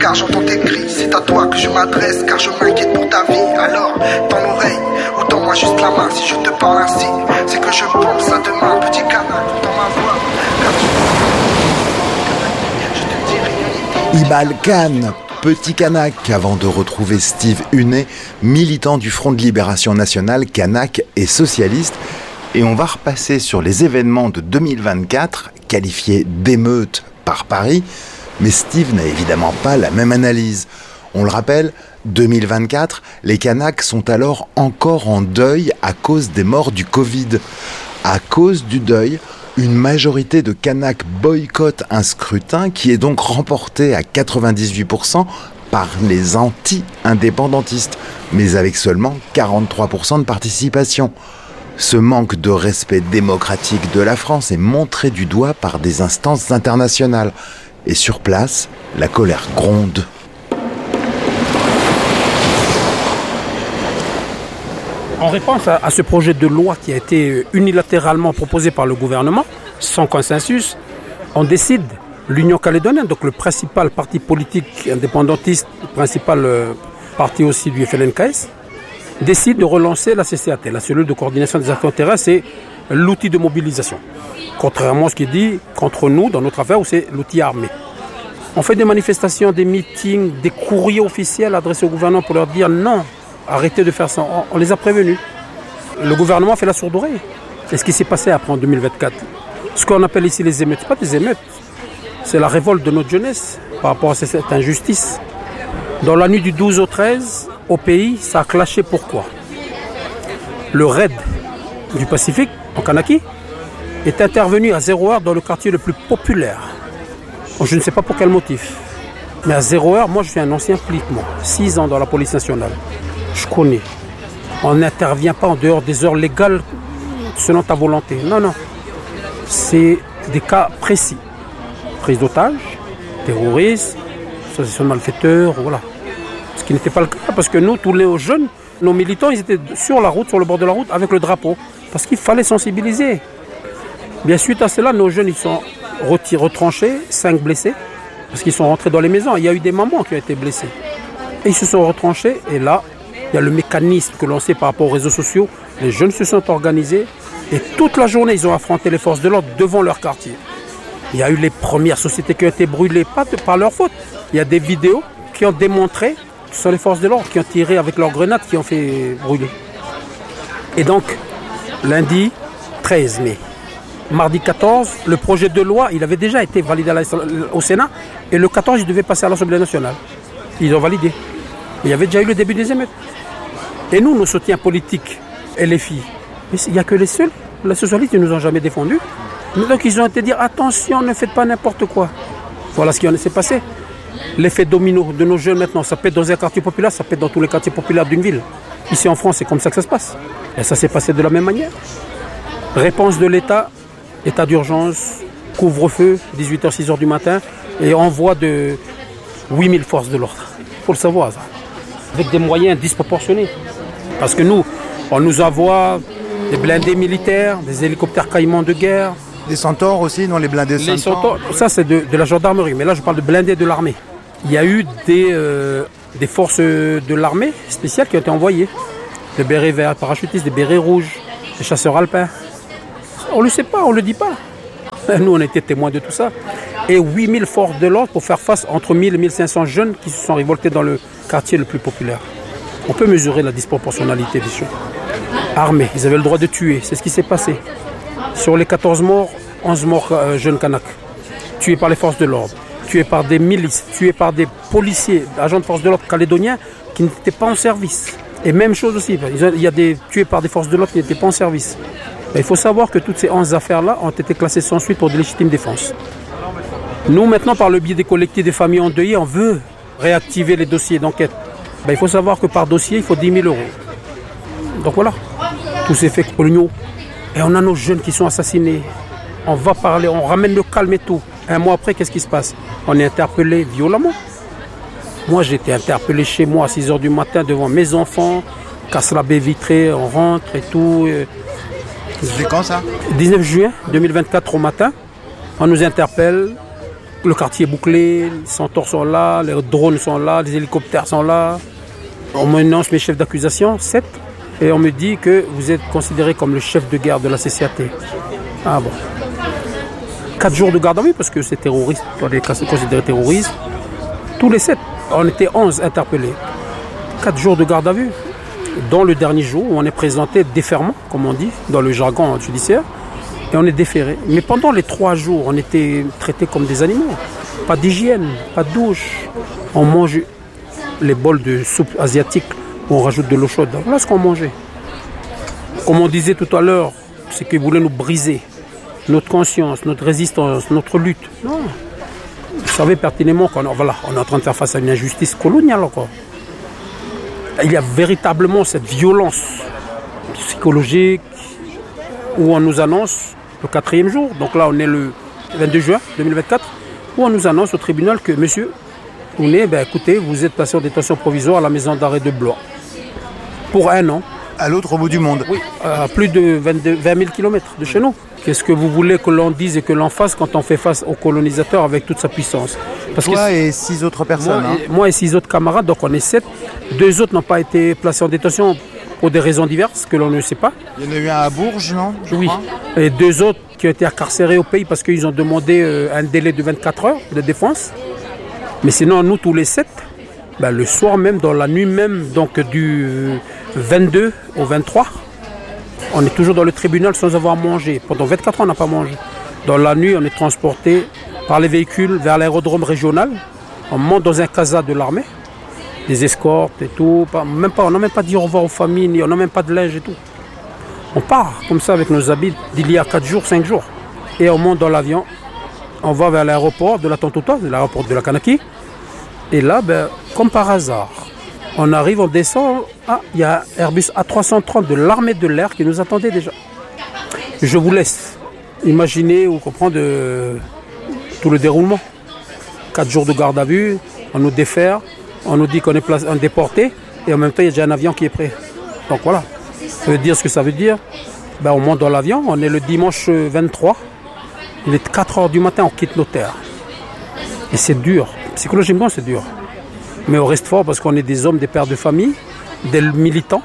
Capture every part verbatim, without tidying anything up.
car j'entends tes cris. C'est à toi que je m'adresse, car je m'inquiète pour ta vie. Alors, tends l'oreille, ou tends-moi juste la main. Si je te parle ainsi, c'est que je pense à demain. Petit canal, dans ma voix, car tu... je te dirai... Ibal Khan, Petit Kanak, avant de retrouver Steve Hunet, militant du Front de Libération Nationale, kanak et socialiste. Et on va repasser sur les événements de deux mille vingt-quatre, qualifiés d'émeute par Paris. Mais Steve n'a évidemment pas la même analyse. On le rappelle, deux mille vingt-quatre, les Kanaks sont alors encore en deuil à cause des morts du Covid. À cause du deuil, une majorité de Kanaks boycottent un scrutin qui est donc remporté à quatre-vingt-dix-huit pour cent par les anti-indépendantistes, mais avec seulement quarante-trois pour cent de participation. Ce manque de respect démocratique de la France est montré du doigt par des instances internationales. Et sur place, la colère gronde. En réponse à, à ce projet de loi qui a été unilatéralement proposé par le gouvernement, sans consensus, on décide, l'Union calédonienne, donc le principal parti politique indépendantiste, le principal euh, parti aussi du F L N K S, décide de relancer la C C A T, la cellule de coordination des actions terrain, c'est l'outil de mobilisation. Contrairement à ce qui est dit contre nous, dans notre affaire, où c'est l'outil armé. On fait des manifestations, des meetings, des courriers officiels adressés au gouvernement pour leur dire non, arrêtez de faire ça. On les a prévenus. Le gouvernement fait la sourde oreille. C'est ce qui s'est passé après en deux mille vingt-quatre. Ce qu'on appelle ici les émeutes, ce n'est pas des émeutes. C'est la révolte de notre jeunesse par rapport à cette injustice. Dans la nuit du douze au treize, au pays, ça a clashé. Pourquoi ? Le raid du Pacifique, en Kanaki, est intervenu à zéro heure dans le quartier le plus populaire. Je ne sais pas pour quel motif. Mais à zéro heure, moi je suis un ancien flic, moi. Six ans dans la police nationale. Je connais. On n'intervient pas en dehors des heures légales selon ta volonté. Non, non. C'est des cas précis. Prise d'otages, terroristes, association de malfaiteurs, voilà. Ce qui n'était pas le cas, parce que nous, tous les jeunes, nos militants, ils étaient sur la route, sur le bord de la route, avec le drapeau. Parce qu'il fallait sensibiliser. Bien suite à cela, nos jeunes, ils sont retirés, retranchés, cinq blessés, parce qu'ils sont rentrés dans les maisons. Il y a eu des mamans qui ont été blessées. Et ils se sont retranchés, et là, il y a le mécanisme que l'on sait par rapport aux réseaux sociaux. Les jeunes se sont organisés, et toute la journée, ils ont affronté les forces de l'ordre devant leur quartier. Il y a eu les premières sociétés qui ont été brûlées, pas de, par leur faute. Il y a des vidéos qui ont démontré que ce sont les forces de l'ordre qui ont tiré avec leurs grenades, qui ont fait brûler. Et donc, lundi treize mai, mardi quatorze, le projet de loi, il avait déjà été validé au Sénat, et le quatorze, il devait passer à l'Assemblée nationale. Ils ont validé. Il y avait déjà eu le début des émeutes. Et nous, nos soutiens politiques, et les filles, il n'y a que les seuls. Les socialistes, ils ne nous ont jamais défendus. Donc ils ont été dire, attention, ne faites pas n'importe quoi. Voilà ce qui s'est passé. L'effet domino de nos jeunes maintenant, ça pète dans un quartier populaire, ça pète dans tous les quartiers populaires d'une ville. Ici en France, c'est comme ça que ça se passe. Et ça s'est passé de la même manière. Réponse de l'État, état d'urgence, couvre-feu, dix-huit heures, six heures du matin, et envoi de huit mille forces de l'ordre. Il faut le savoir, ça. Avec des moyens disproportionnés. Parce que nous, on nous envoie des blindés militaires, des hélicoptères caïmans de guerre. Des centaures aussi, non, les blindés les centaures. centaures, ça c'est de, de la gendarmerie, mais là je parle de blindés de l'armée. Il y a eu des, euh, des forces de l'armée spéciales qui ont été envoyées. Des bérets verts parachutistes, des bérets rouges, des chasseurs alpins. On ne le sait pas, on ne le dit pas. Nous on était témoins de tout ça. Et huit mille forces de l'ordre pour faire face entre mille et mille cinq cents jeunes qui se sont révoltés dans le quartier le plus populaire. On peut mesurer la disproportionnalité des choses. Armés, ils avaient le droit de tuer, c'est ce qui s'est passé. Sur les quatorze morts, onze morts euh, jeunes Kanaks, tués par les forces de l'ordre, tués par des milices, tués par des policiers, agents de forces de l'ordre calédoniens qui n'étaient pas en service. Et même chose aussi, il y a des tués par des forces de l'ordre qui n'étaient pas en service. Et il faut savoir que toutes ces onze affaires-là ont été classées sans suite pour de légitime défense. Nous, maintenant, par le biais des collectifs des familles endeuillées, on veut réactiver les dossiers d'enquête. Ben, il faut savoir que par dossier, il faut dix mille euros. Donc voilà, tout s'est fait pour l'Union. Et on a nos jeunes qui sont assassinés. On va parler, on ramène le calme et tout. Un mois après, qu'est-ce qui se passe? On est interpellé violemment. Moi, j'ai été interpellé chez moi à six heures du matin devant mes enfants. Casse la baie vitrée, on rentre et tout. C'était quand ça? dix-neuf juin deux mille vingt-quatre au matin. On nous interpelle. le quartier est bouclé, les centaures sont là, les drones sont là, les hélicoptères sont là. On m'annonce mes chefs d'accusation, sept, et on me dit que vous êtes considéré comme le chef de guerre de la C C A T. Ah bon. Quatre jours de garde à vue parce que c'est terroriste, on est considéré terroriste. Tous les sept, on était onze interpellés. Quatre jours de garde à vue, dont le dernier jour où on est présenté déferment, comme on dit, dans le jargon judiciaire, et on est déféré. Mais pendant les trois jours, on était traités comme des animaux. Pas d'hygiène, pas de douche. On mangeait les bols de soupe asiatique où on rajoute de l'eau chaude. Voilà ce qu'on mangeait. Comme on disait tout à l'heure, c'est qu'ils voulaient nous briser notre conscience, notre résistance, notre lutte. Non. Vous savez pertinemment qu'on voilà, on est en train de faire face à une injustice coloniale encore. Il y a véritablement cette violence psychologique où on nous annonce le quatrième jour, donc là on est le vingt-deux juin deux mille vingt-quatre, où on nous annonce au tribunal que monsieur, on est, ben, écoutez, vous êtes placé en détention provisoire à la maison d'arrêt de Blois pour un an. À l'autre bout du monde. Oui, à plus de vingt-deux, vingt mille kilomètres de chez nous. Qu'est-ce que vous voulez que l'on dise et que l'on fasse quand on fait face au colonisateur avec toute sa puissance? Parce Toi que et six autres personnes. Moi, hein. et, moi et six autres camarades, donc on est sept. Deux autres n'ont pas été placés en détention pour des raisons diverses que l'on ne sait pas. Il y en a eu un à Bourges, non? Oui. Et deux autres qui ont été incarcérés au pays parce qu'ils ont demandé euh, un délai de vingt-quatre heures de défense. Mais sinon, nous, tous les sept, ben, le soir même, dans la nuit même, donc du vingt-deux au vingt-trois, on est toujours dans le tribunal sans avoir mangé. Pendant vingt-quatre ans, on n'a pas mangé. Dans la nuit, on est transporté par les véhicules vers l'aérodrome régional. On monte dans un casa de l'armée, des escortes et tout. Même pas, on n'a même pas dit au revoir aux familles, on n'a même pas de linge et tout. On part comme ça avec nos habits d'il y a quatre jours, cinq jours. Et on monte dans l'avion. On va vers l'aéroport de la Tontouta, l'aéroport de la Kanaki. Et là, ben, comme par hasard, on arrive, on descend. Ah, il y a un Airbus A trois cent trente de l'armée de l'air qui nous attendait déjà. Je vous laisse imaginer ou comprendre euh, tout le déroulement. Quatre jours de garde à vue, on nous défère, on nous dit qu'on est place, on est déporté, et en même temps, il y a déjà un avion qui est prêt. Donc voilà, ça veut dire ce que ça veut dire. Ben, on monte dans l'avion, on est le dimanche vingt-trois. Il est quatre heures du matin, on quitte nos terres. Et c'est dur. Psychologiquement, c'est dur. Mais on reste fort parce qu'on est des hommes, des pères de famille, des militants.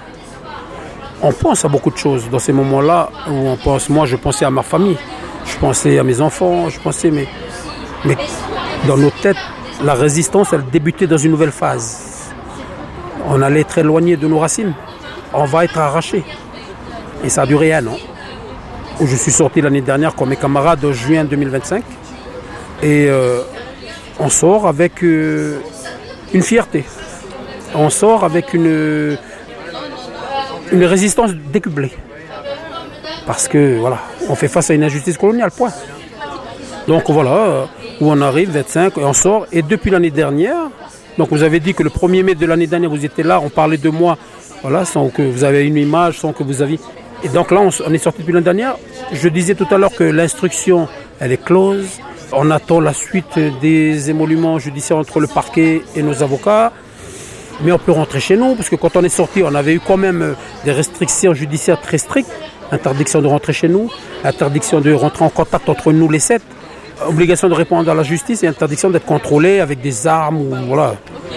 On pense à beaucoup de choses dans ces moments-là où on pense, moi je pensais à ma famille, je pensais à mes enfants, je pensais, mais, mais dans nos têtes, la résistance, elle débutait dans une nouvelle phase. On allait être éloigné de nos racines. On va être arraché. Et ça a duré un an. Où je suis sorti l'année dernière comme mes camarades en juin deux mille vingt-cinq. Et euh, on sort avec euh, une fierté. On sort avec une, une résistance décuplée. Parce que voilà, on fait face à une injustice coloniale, point. Donc voilà, euh, où on arrive, vingt-cinq, et on sort. Et depuis l'année dernière, donc vous avez dit que le premier mai de l'année dernière, vous étiez là, on parlait de moi, voilà, sans que vous avez une image, sans que vous aviez... Et donc là, on, on est sorti depuis l'année dernière. Je disais tout à l'heure que l'instruction, elle est close. On attend la suite des émoluments judiciaires entre le parquet et nos avocats. Mais on peut rentrer chez nous, parce que quand on est sorti, on avait eu quand même des restrictions judiciaires très strictes. Interdiction de rentrer chez nous, interdiction de rentrer en contact entre nous les sept, obligation de répondre à la justice et interdiction d'être contrôlé avec des armes. Ou, voilà.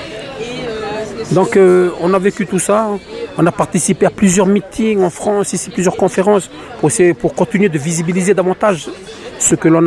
Donc euh, on a vécu tout ça. On a participé à plusieurs meetings en France, ici plusieurs conférences, pour, essayer, pour continuer de visibiliser davantage ce que l'on a.